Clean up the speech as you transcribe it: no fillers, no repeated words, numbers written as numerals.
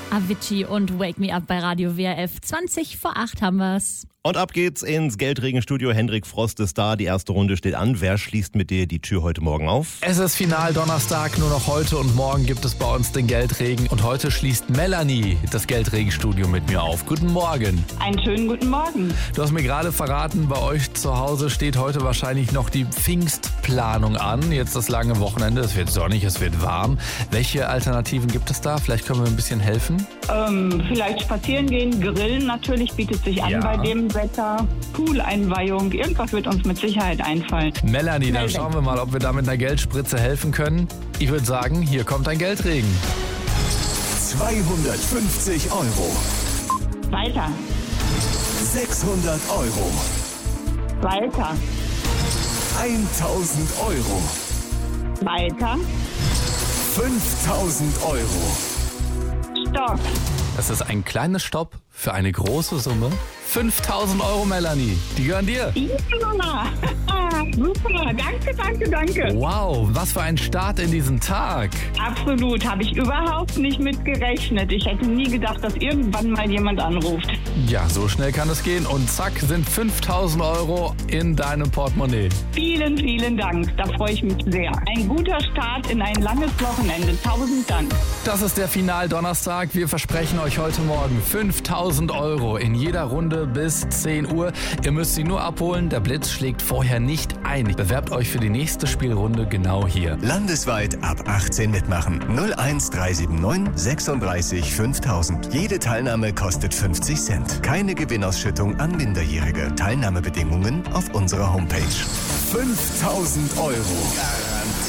Avicii und Wake Me Up bei Radio WRF. 20 vor 8 haben wir's. Und ab geht's ins Geldregenstudio. Hendrik Frost ist da. Die erste Runde steht an. Wer schließt mit dir die Tür heute Morgen auf? Es ist Final-Donnerstag. Nur noch heute und morgen gibt es bei uns den Geldregen. Und heute schließt Melanie das Geldregenstudio mit mir auf. Guten Morgen. Einen schönen guten Morgen. Du hast mir gerade verraten, bei euch zu Hause steht heute wahrscheinlich noch die Pfingstplanung an. Jetzt das lange Wochenende. Es wird sonnig, es wird warm. Welche Alternativen gibt es da? Vielleicht können wir ein bisschen helfen. Vielleicht spazieren gehen, grillen natürlich bietet sich an bei dem Wetter. Pooleinweihung, irgendwas wird uns mit Sicherheit einfallen. Melanie, dann schauen wir mal, ob wir da mit einer Geldspritze helfen können. Ich würde sagen, hier kommt ein Geldregen. 250 Euro. Weiter, 600 Euro. weiter, 1000 Euro. weiter, 5000 Euro. Stopp. Das ist ein kleines Stopp für eine große Summe. 5000 Euro, Melanie. Die gehören dir. Ja, super, danke. Wow, was für ein Start in diesen Tag. Absolut, habe ich überhaupt nicht mit gerechnet. Ich hätte nie gedacht, dass irgendwann mal jemand anruft. Ja, so schnell kann es gehen. Und zack, sind 5000 Euro in deinem Portemonnaie. Vielen, vielen Dank, da freue ich mich sehr. Ein guter Start in ein langes Wochenende. 1000 Dank. Das ist der Final-Donnerstag. Wir versprechen euch heute Morgen 5000 Euro in jeder Runde bis 10 Uhr. Ihr müsst sie nur abholen. Der Blitz schlägt vorher nicht ein. Bewerbt euch für die nächste Spielrunde genau hier. Landesweit ab 18 mitmachen. 01379 36 5000. Jede Teilnahme kostet 50 Cent. Keine Gewinnausschüttung an Minderjährige. Teilnahmebedingungen auf unserer Homepage. 5000 Euro.